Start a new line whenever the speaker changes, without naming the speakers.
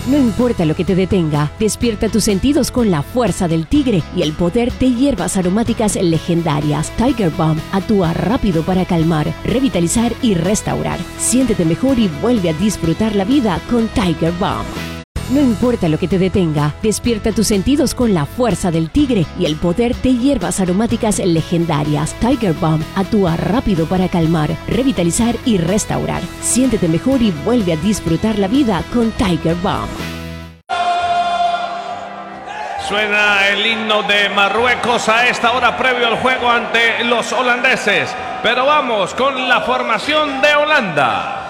No importa lo que te detenga, despierta tus sentidos con la fuerza del tigre y el poder de hierbas aromáticas legendarias. Tiger Balm actúa rápido para calmar, revitalizar y restaurar. Siéntete mejor y vuelve a disfrutar la vida con Tiger Balm. No importa lo que te detenga, despierta tus sentidos con la fuerza del tigre y el poder de hierbas aromáticas legendarias. Tiger Balm actúa rápido para calmar, revitalizar y restaurar. Siéntete mejor y vuelve a disfrutar la vida con Tiger Balm.
Suena el himno de Marruecos a esta hora previo al juego ante los holandeses. Pero vamos con la formación de Holanda.